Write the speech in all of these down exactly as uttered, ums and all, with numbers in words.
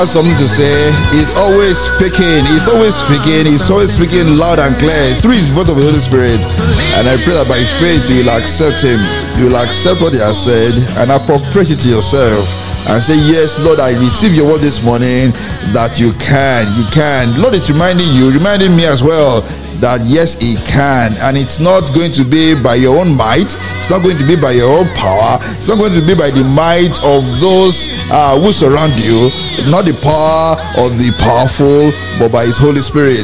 Something to say. He's always speaking. He's always speaking. He's always speaking loud and clear through his voice of the Holy Spirit. And I pray that by faith you will accept him. You will accept what he has said and appropriate it to yourself. And say, yes, Lord, I receive your word this morning that you can. You can. Lord is reminding you, reminding me as well, that yes, he can. And it's not going to be by your own might. It's not going to be by your own power. It's not going to be by the might of those uh, who surround you. Not the power of the powerful, but by his Holy Spirit.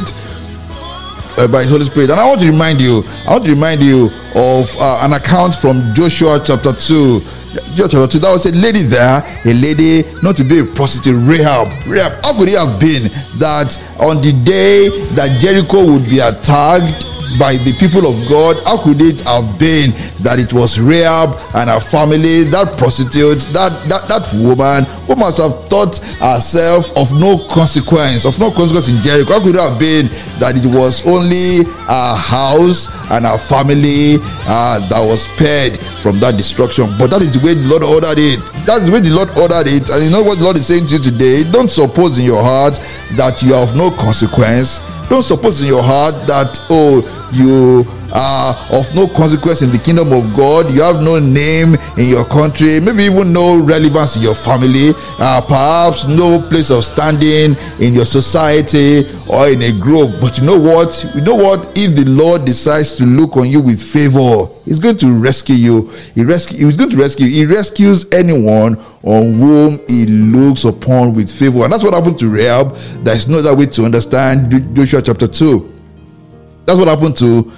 Uh, by his Holy Spirit. And I want to remind you, I want to remind you of uh, an account from Joshua chapter two. Joshua chapter two, that was a lady there, a lady not to be a prostitute, Rahab. Rahab, how could it have been that on the day that Jericho would be attacked by the people of God, how could it have been that it was Rahab and her family, that prostitute, that that, that woman who must have thought herself of no consequence, of no consequence in Jericho? How could it have been that it was only her house and her family uh, that was spared from that destruction? But that is the way the Lord ordered it. That's the way the Lord ordered it. And you know what the Lord is saying to you today? Don't suppose in your heart that you have no consequence. Don't suppose in your heart that, oh, you are of no consequence in the kingdom of God. You have no name in your country, maybe even no relevance in your family, uh, perhaps no place of standing in your society or in a group. But you know what? You know what? If the Lord decides to look on you with favor, he's going to rescue you. He rescue. He's going to rescue you. He rescues anyone on whom he looks upon with favor. And that's what happened to Rahab. There is no other way to understand Joshua chapter two. That's what happened to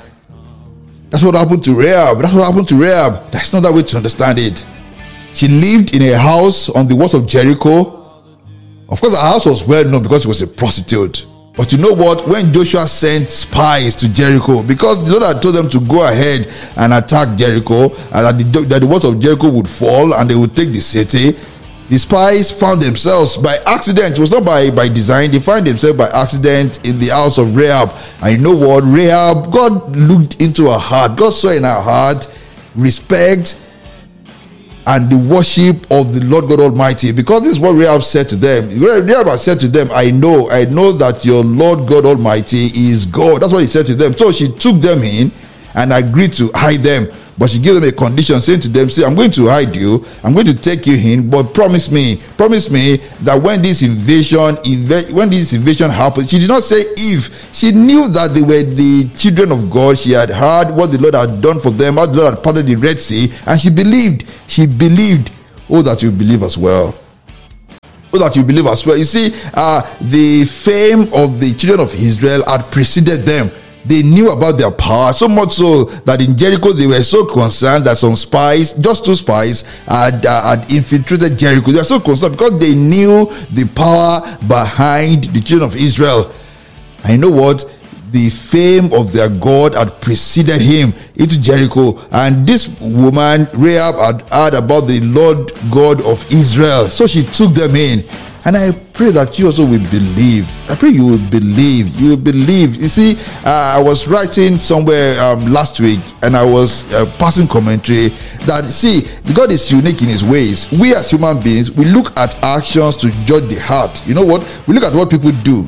That's what happened to Rahab. That's what happened to Rahab. There's no other way to understand it. She lived in a house on the walls of Jericho. Of course, her house was well known because she was a prostitute. But you know what? When Joshua sent spies to Jericho, because the Lord had told them to go ahead and attack Jericho, and that the, that the walls of Jericho would fall and they would take the city, the spies found themselves by accident. It was not by, by design. They found themselves by accident in the house of Rahab. And you know what? Rahab, God looked into her heart. God saw in her heart respect and the worship of the Lord God Almighty. Because this is what Rahab said to them. Rahab said to them, I know, I know that your Lord God Almighty is God. That's what he said to them. So she took them in and agreed to hide them. But she gave them a condition, saying to them, say, I'm going to hide you, I'm going to take you in, but promise me, promise me that when this invasion, inv- when this invasion happened, she did not say if. She knew that they were the children of God. She had heard what the Lord had done for them, how the Lord had parted the Red Sea, and she believed. She believed. Oh, that you believe as well. Oh, that you believe as well. You see, uh, the fame of the children of Israel had preceded them. They knew about their power, so much so that in Jericho they were so concerned that some spies, just two spies, had, uh, had infiltrated Jericho. They were so concerned because they knew the power behind the children of Israel. And you know what? The fame of their God had preceded him into Jericho. And this woman, Rahab, had heard about the Lord God of Israel. So she took them in. And I pray that you also will believe. I pray you will believe. You will believe. You see, uh, I was writing somewhere um, last week, and I was uh, passing commentary that, see, God is unique in his ways. We as human beings, we look at actions to judge the heart. You know what? We look at what people do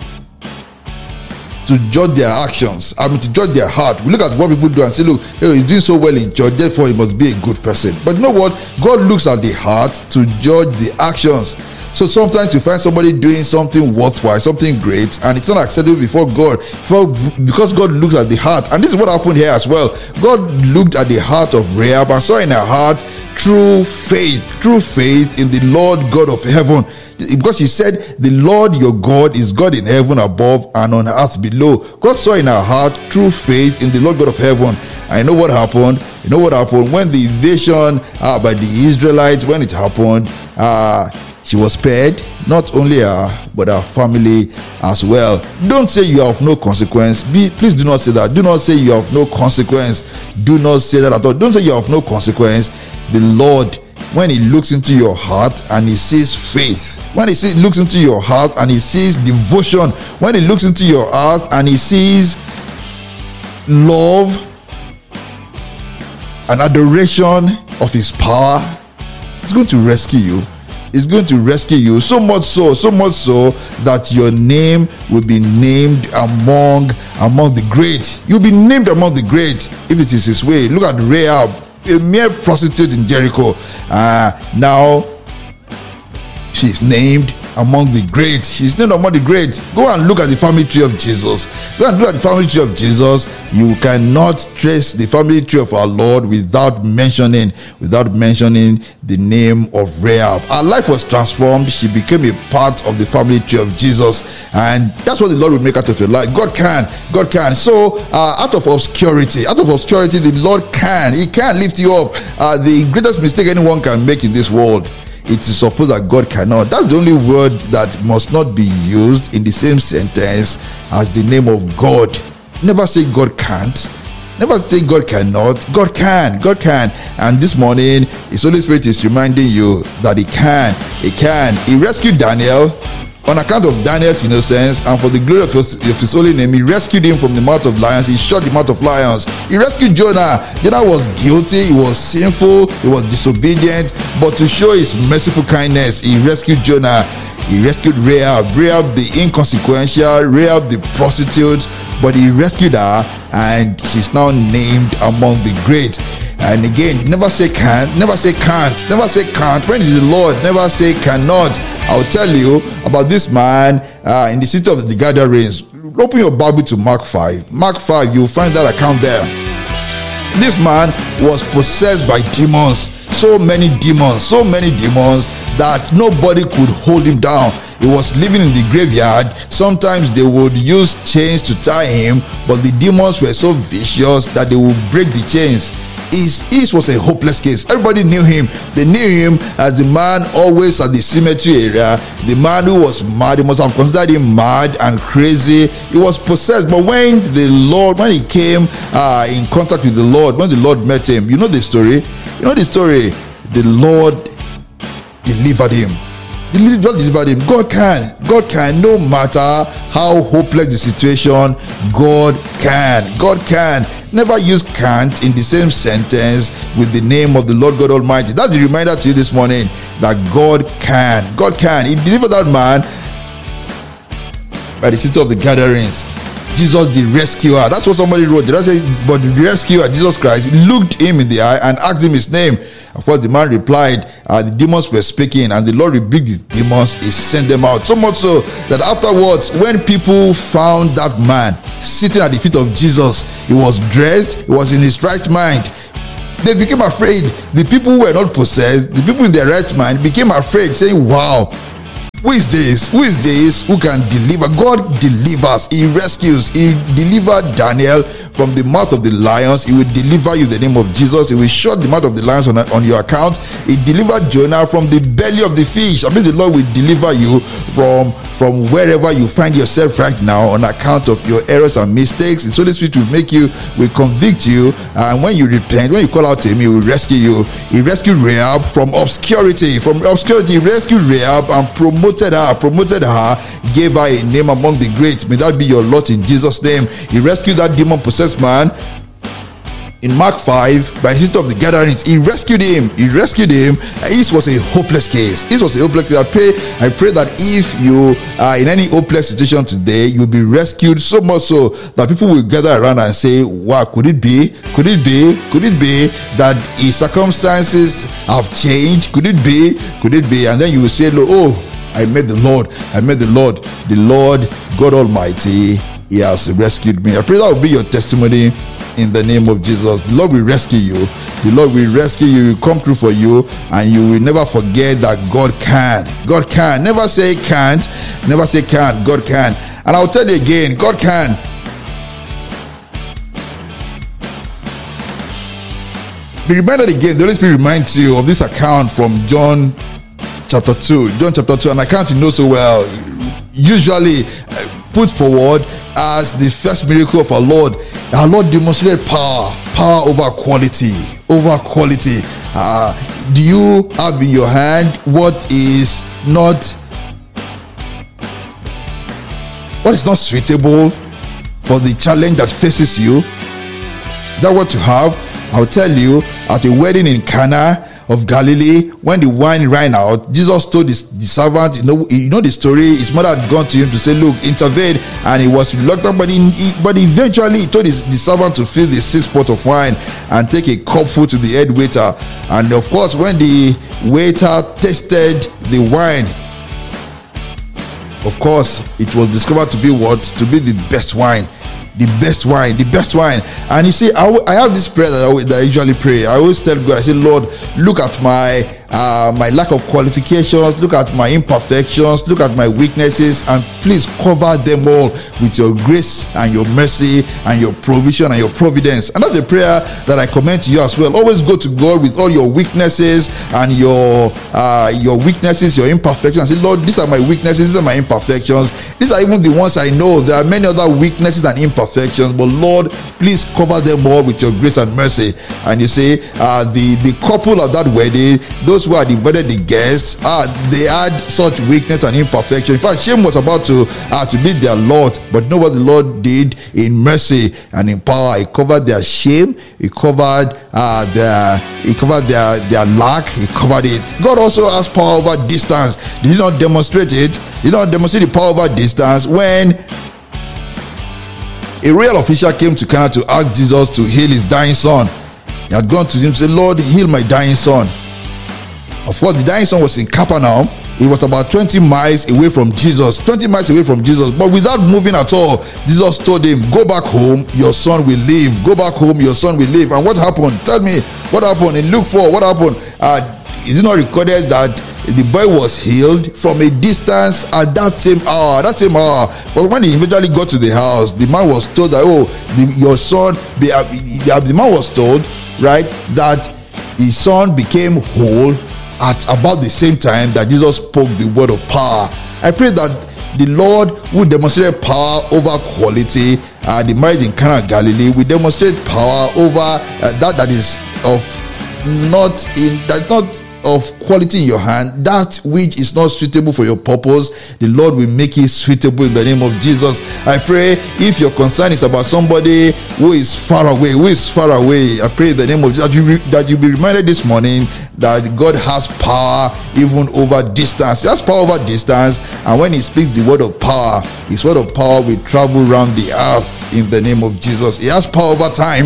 to judge their actions. I mean, to judge their heart. We look at what people do and say, look, hey, he's doing so well in church, therefore he must be a good person. But you know what? God looks at the heart to judge the actions. So sometimes you find somebody doing something worthwhile, something great, and it's not acceptable before God, because God looks at the heart. And this is what happened here as well. God looked at the heart of Rahab and saw in her heart true faith, true faith in the Lord God of heaven. Because she said, the Lord your God is God in heaven above and on earth below. God saw in her heart true faith in the Lord God of heaven. And you know what happened? You know what happened? When the invasion uh, by the Israelites, when it happened, uh, she was spared, not only her, but her family as well. Don't say you have no consequence. Be, please do not say that. Do not say you have no consequence. Do not say that at all. Don't say you have no consequence. The Lord, when he looks into your heart and he sees faith, when he see, looks into your heart and he sees devotion, when he looks into your heart and he sees love and adoration of his power, he's going to rescue you. is going to rescue you. So much so, so much so that your name will be named among among the great. You'll be named among the great if it is his way. Look at Rahab, a mere prostitute in Jericho. Uh, now she's named among the great. She's named among the great. Go and look at the family tree of Jesus. Go and look at the family tree of Jesus. You cannot trace the family tree of our Lord without mentioning, without mentioning the name of Rahab. Her life was transformed. She became a part of the family tree of Jesus, and that's what the Lord will make out of your life. God can, God can. So, uh, out of obscurity, out of obscurity, the Lord can. He can lift you up. Uh, the greatest mistake anyone can make in this world, it is supposed that God cannot. That's the only word that must not be used in the same sentence as the name of God. Never say God can't. Never say God cannot. God can. God can. And this morning, His Holy Spirit is reminding you that He can. He can. He rescued Daniel on account of Daniel's innocence, and for the glory of his, of his holy name. He rescued him from the mouth of lions. He shut the mouth of lions. He rescued Jonah. Jonah was guilty. He was sinful. He was disobedient. But to show his merciful kindness, he rescued Jonah. He rescued Rahab. Rahab the inconsequential, Rahab the prostitute. But he rescued her, and she's now named among the great. And again, never say can't, never say can't, never say can't. When it is the Lord, never say cannot. I'll tell you about this man uh, in the city of the Gadarenes. Open your Bible to Mark five. Mark five, you'll find that account there. This man was possessed by demons. So many demons, so many demons that nobody could hold him down. He was living in the graveyard. Sometimes they would use chains to tie him, but the demons were so vicious that they would break the chains. His, his was a hopeless case. Everybody knew him. They knew him as the man always at the cemetery area, the man who was mad. They must have considered him mad and crazy. He was possessed. But when the Lord, when he came uh, in contact with the Lord, when the Lord met him, you know the story. You know the story. The Lord delivered him. The Lord delivered him. God can. God can. No matter how hopeless the situation, God can. God can. Never use can't in the same sentence with the name of the Lord God Almighty. That's the reminder to you this morning that God can. God can. He delivered that man by the city of the Gadarenes. Jesus the rescuer. That's what somebody wrote. Did I say, but the rescuer, Jesus Christ, looked him in the eye and asked him his name. Of course, the man replied, uh, the demons were speaking, and the Lord rebuked the demons. He sent them out. So much so that afterwards, when people found that man sitting at the feet of Jesus, he was dressed, he was in his right mind. They became afraid. The people who were not possessed, the people in their right mind became afraid, saying, wow, who is this? Who is this who can deliver? God delivers. He rescues. He delivered Daniel from the mouth of the lions. He will deliver you in the name of Jesus. He will shut the mouth of the lions on, on your account. He delivered Jonah from the belly of the fish. I mean, the Lord will deliver you from, from wherever you find yourself right now on account of your errors and mistakes. The Holy Spirit will make you, will convict you. And when you repent, when you call out to him, he will rescue you. He rescued Rahab from obscurity. From obscurity, he rescued Rahab and promoted her, promoted her, gave her a name among the great. May that be your lot in Jesus' name. He rescued that demon-possessed man in Mark five by the city of the Gadarenes. He rescued him. He rescued him. This was a hopeless case. This was a hopeless case. I pray, I pray that if you are in any hopeless situation today, you'll be rescued, so much so that people will gather around and say, wow, could it be? Could it be? Could it be that his circumstances have changed? Could it be? Could it be? And then you will say, oh, I met the Lord. I met the Lord. The Lord God Almighty, He has rescued me. I pray that will be your testimony in the name of Jesus. The Lord will rescue you. The Lord will rescue you. He will come through for you, and you will never forget that God can. God can. Never say can't. Never say can't. God can. And I'll tell you again, God can. Be reminded again. The Holy Spirit reminds you of this account from John chapter two. John chapter two, an account you know so well, usually put forward as the first miracle of our Lord. Our Lord demonstrated power, power over quality, over quality. Uh, do you have in your hand what is not, what is not suitable for the challenge that faces you? Is that what you have? I'll tell you, at a wedding in Cana of Galilee, when the wine ran out, Jesus told his, the servant, you know, you know the story, his mother had gone to him to say, look, intervene, and he was reluctant, but he, he, but eventually he told his, the servant to fill the sixth pot of wine and take a cupful to the head waiter. And of course, when the waiter tasted the wine, of course, it was discovered to be what? To be the best wine. The best wine, the best wine. And you see, I, I have this prayer that I, that I usually pray. I always tell God, I say, Lord, look at my uh, my lack of qualifications, look at my imperfections, look at my weaknesses, and please cover them all with your grace and your mercy and your provision and your providence. And that's a prayer that I commend to you as well. Always go to God with all your weaknesses and your uh, your weaknesses, your imperfections. Say, Lord, these are my weaknesses, these are my imperfections. These are even the ones I know. There are many other weaknesses and imperfections, but Lord, please cover them all with your grace and mercy. And you say, uh, the the couple of that wedding, those who had invited the guests, uh, they had such weakness and imperfection. In fact, shame was about to uh, to be their Lord, but you know what the Lord did in mercy and in power? He covered their shame, he covered uh, their he covered their their lack, he covered it. God also has power over distance. Did he not demonstrate it? Did he not demonstrate the power over distance when a royal official came to Cana to ask Jesus to heal his dying son? He had gone to him and said, Lord, heal my dying son. Of course, the dying son was in Capernaum. It was about twenty miles away from Jesus. twenty miles away from Jesus. But without moving at all, Jesus told him, go back home, your son will live. Go back home, your son will live. And what happened? Tell me, what happened? In Luke four, what happened? Uh, is it not recorded that the boy was healed from a distance at that same hour, that same hour? But when he eventually got to the house, the man was told that, oh, the, your son, the, uh, the man was told, right, that his son became whole at about the same time that Jesus spoke the word of power. I pray that the Lord will demonstrate power over quality. Uh, the marriage in Cana of Galilee will demonstrate power over uh, that that is of not in that's not of quality in your hand. That which is not suitable for your purpose, the Lord will make it suitable in the name of Jesus. I pray if your concern is about somebody who is far away, who is far away, I pray in the name of Jesus that you, re- that you be reminded this morning that God has power even over distance. He has power over distance, and when he speaks the word of power, his word of power will travel around the earth in the name of Jesus. He has power over time.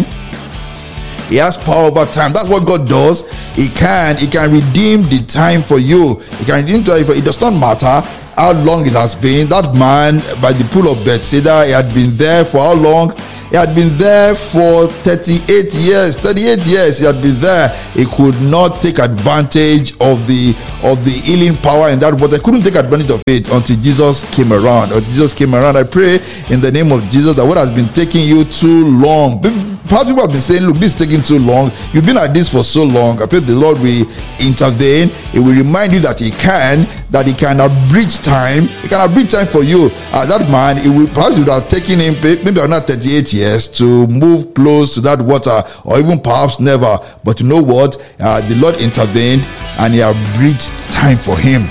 He has power over time. That's what God does. He can He can redeem the time for you. He can redeem time for you. It does not matter how long it has been. That man by the pool of Bethesda, he had been there for how long? He had been there for thirty-eight years. thirty-eight years he had been there. He could not take advantage of the of the healing power in that water. He couldn't take advantage of it until Jesus came around. Until Jesus came around. I pray in the name of Jesus that what has been taking you too long, perhaps people have been saying, look, this is taking too long. You've been at this for so long. I pray the Lord will intervene. He will remind you that he can, that he can abridge time. He can abridge time for you. Uh, that man, it will perhaps would have taken him maybe another thirty-eight years to move close to that water, or even perhaps never. But you know what? Uh, the Lord intervened and he abridged time for him.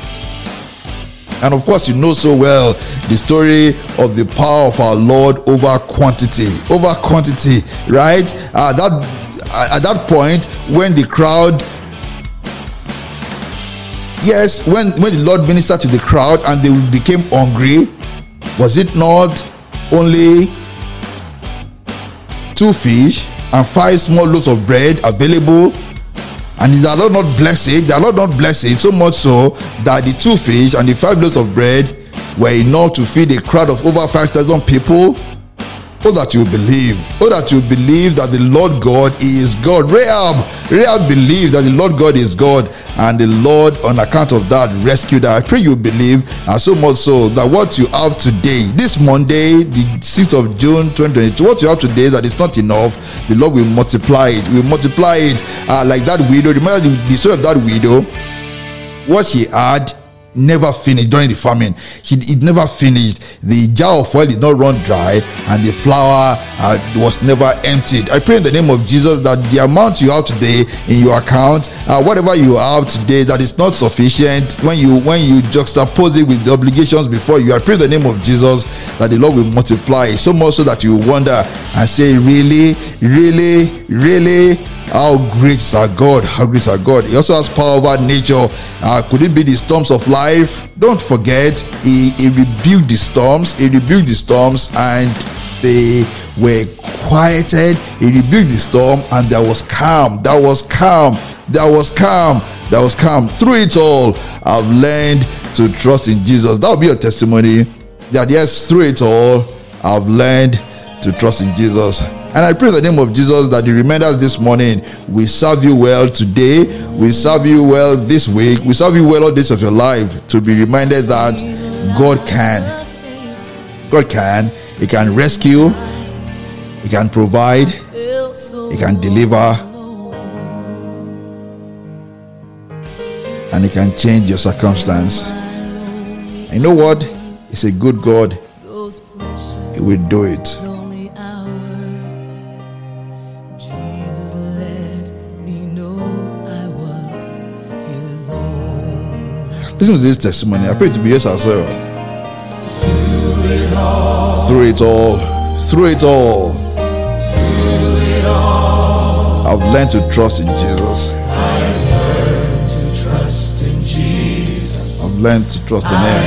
And of course, you know so well the story of the power of our Lord over quantity, over quantity, right? Uh, that uh, at that point when the crowd, yes, when when the Lord ministered to the crowd and they became hungry, was it not only two fish and five small loaves of bread available? And the Lord not bless it, the Lord not bless it so much so that the two fish and the five loaves of bread were enough to feed a crowd of over five thousand people. Oh, that you believe. Oh, that you believe that the Lord God is God. Rahab, Rahab believed that the Lord God is God, and the Lord, on account of that, rescued her. I pray you believe, and so much so that what you have today, this Monday, the sixth of June twenty twenty-two, what you have today, that is not enough, the Lord will multiply it. Will multiply it uh, like that widow. Remember the, the story of that widow? What she had never finished during the famine. He, it never finished. The jar of oil did not run dry, and the flour uh, was never emptied. I pray in the name of Jesus that the amount you have today in your account, uh, whatever you have today that is not sufficient, when you when you juxtapose it with the obligations before you, I pray in the name of Jesus that the Lord will multiply so much so that you wonder and say, really, really, really, How great is our God? How great is our God? He also has power over nature. Uh, could it be the storms of life? Don't forget, he, he rebuked the storms. He rebuked the storms and they were quieted. He rebuked the storm and there was calm. There was calm. There was calm. There was calm. Through it all, I've learned to trust in Jesus. That will be your testimony. That yes, through it all, I've learned to trust in Jesus. And I pray in the name of Jesus that you remind us this morning, we serve you well today, we serve you well this week, we serve you well all days of your life, to be reminded that God can. God can. He can rescue, He can provide, He can deliver, and He can change your circumstance. And you know what? He's a good God. He will do it. Listen to this testimony. I pray to be yours as well. Through it all, through it all, I've learned to trust in Jesus. I've learned to trust in Jesus. I've learned to trust in Him.